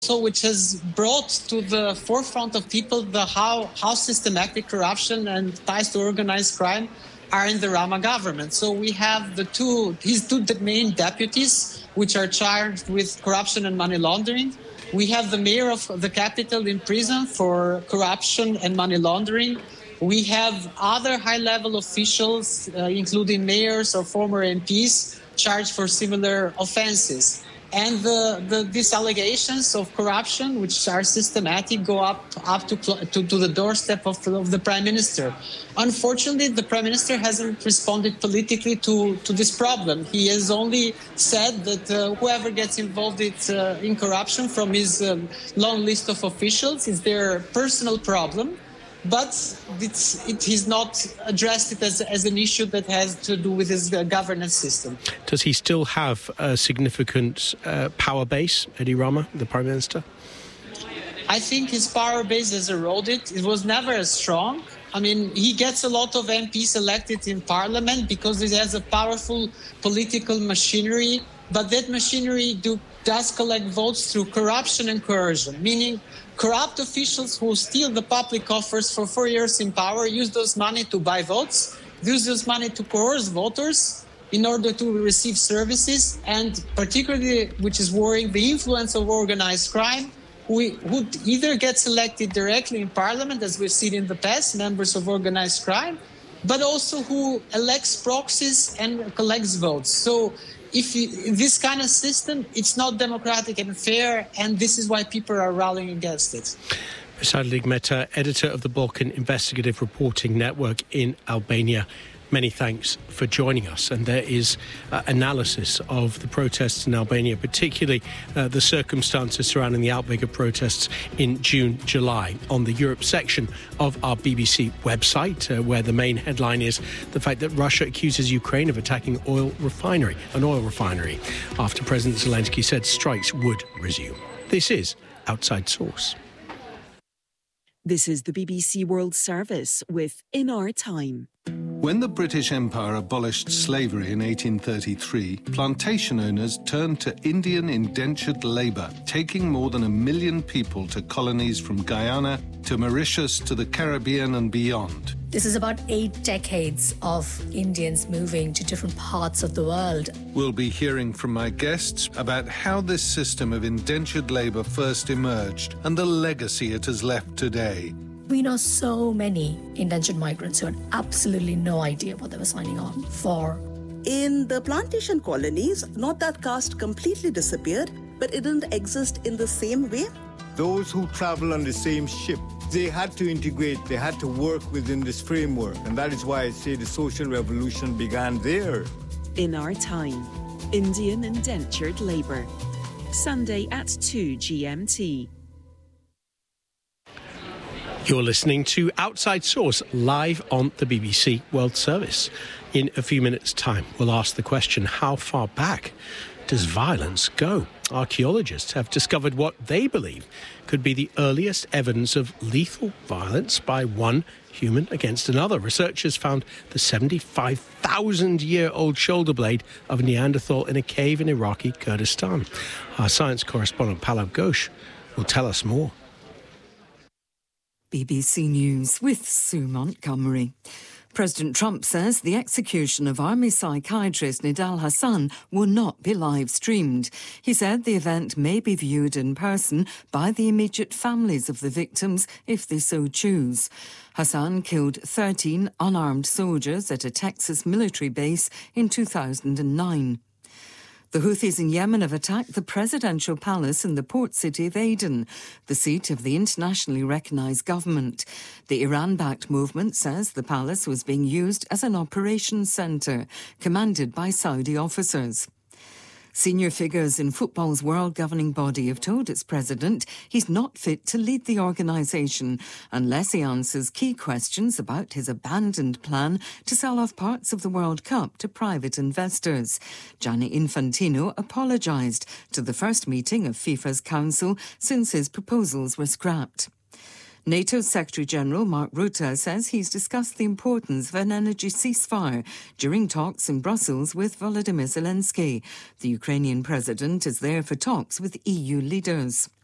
which has brought to the forefront of people how systematic corruption and ties to organized crime are in the Rama government. So we have his two main deputies, which are charged with corruption and money laundering. We have the mayor of the capital in prison for corruption and money laundering. We have other high-level officials, including mayors or former MPs, charged for similar offenses. And these allegations of corruption, which are systematic, go up to the doorstep of the Prime Minister. Unfortunately, the Prime Minister hasn't responded politically to this problem. He has only said that whoever gets involved in corruption from his long list of officials is their personal problem. But he's not addressed it as an issue that has to do with his governance system. Does he still have a significant power base, Edi Rama, the Prime Minister? I think his power base has eroded. It was never as strong. I mean, he gets a lot of MPs elected in parliament because he has a powerful political machinery, but that machinery does collect votes through corruption and coercion, meaning corrupt officials who steal the public coffers for 4 years in power use those money to buy votes, use those money to coerce voters in order to receive services, and particularly, which is worrying, the influence of organized crime, who either gets elected directly in parliament, as we've seen in the past, members of organized crime, but also who elects proxies and collects votes. So this kind of system, it's not democratic and fair, and this is why people are rallying against it. Sadlig Mehta, editor of the Balkan Investigative Reporting Network in Albania. Many thanks for joining us. And there is analysis of the protests in Albania, particularly the circumstances surrounding the outbreak of protests in June, July, on the Europe section of our BBC website, where the main headline is the fact that Russia accuses Ukraine of attacking an oil refinery, after President Zelensky said strikes would resume. This is Outside Source. This is the BBC World Service with In Our Time. When the British Empire abolished slavery in 1833, plantation owners turned to Indian indentured labour, taking more than 1 million people to colonies from Guyana to Mauritius to the Caribbean and beyond. This is about 8 decades of Indians moving to different parts of the world. We'll be hearing from my guests about how this system of indentured labour first emerged and the legacy it has left today. We know so many indentured migrants who had absolutely no idea what they were signing on for. In the plantation colonies, not that caste completely disappeared, but it didn't exist in the same way. Those who travel on the same ship, they had to integrate, they had to work within this framework. And that is why I say the social revolution began there. In Our Time, Indian indentured labour. Sunday at 2 GMT. You're listening to Outside Source live on the BBC World Service. In a few minutes' time, we'll ask the question, how far back does violence go? Archaeologists have discovered what they believe could be the earliest evidence of lethal violence by one human against another. Researchers found the 75,000-year-old shoulder blade of a Neanderthal in a cave in Iraqi Kurdistan. Our science correspondent Pallav Ghosh will tell us more. BBC News with Sue Montgomery. President Trump says the execution of Army psychiatrist Nidal Hasan will not be live-streamed. He said the event may be viewed in person by the immediate families of the victims if they so choose. Hasan killed 13 unarmed soldiers at a Texas military base in 2009. The Houthis in Yemen have attacked the presidential palace in the port city of Aden, the seat of the internationally recognised government. The Iran-backed movement says the palace was being used as an operations centre, commanded by Saudi officers. Senior figures in football's world governing body have told its president he's not fit to lead the organisation unless he answers key questions about his abandoned plan to sell off parts of the World Cup to private investors. Gianni Infantino apologised to the first meeting of FIFA's council since his proposals were scrapped. NATO's Secretary-General Mark Rutte says he's discussed the importance of an energy ceasefire during talks in Brussels with Volodymyr Zelensky. The Ukrainian president is there for talks with EU leaders.